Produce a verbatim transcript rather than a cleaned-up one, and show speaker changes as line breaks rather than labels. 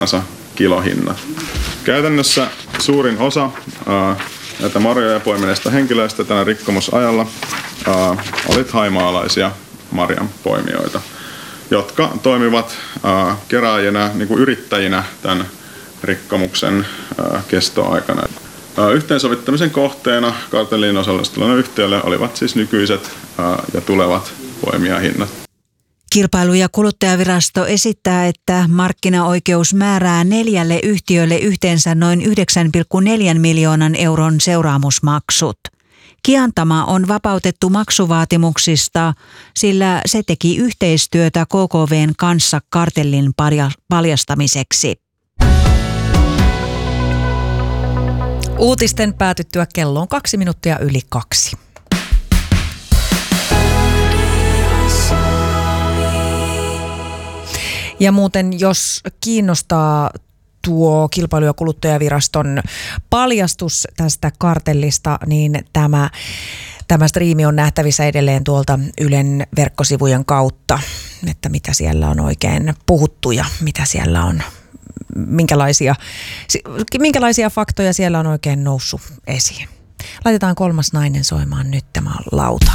kilohinnat. Käytännössä suurin osa ää, näitä marjoja poimineista henkilöistä tällä rikkomusajalla ää, oli thaimaalaisia marjanpoimijoita, jotka toimivat ää, kerääjinä, niin kuin yrittäjinä tämän rikkomuksen ää, kestoaikana. Ää, yhteensovittamisen kohteena kartelliin osallistuneille yhtiöille olivat siis nykyiset ää, ja tulevat poimijahinnat.
Kilpailu- ja kuluttajavirasto esittää, että markkinaoikeus määrää neljälle yhtiölle yhteensä noin yhdeksän pilkku neljä miljoonan euron seuraamusmaksut. Kiantama on vapautettu maksuvaatimuksista, sillä se teki yhteistyötä K K V:n kanssa kartellin paljastamiseksi.
Uutisten päätyttyä kello on kaksi minuuttia yli kaksi. Ja muuten, jos kiinnostaa tuo Kilpailu- ja kuluttajaviraston paljastus tästä kartellista, niin tämä, tämä striimi on nähtävissä edelleen tuolta Ylen verkkosivujen kautta, että mitä siellä on oikein puhuttu ja mitä siellä on, minkälaisia, minkälaisia faktoja siellä on oikein noussut esiin. Laitetaan kolmas nainen soimaan nyt, tämä on Lauta.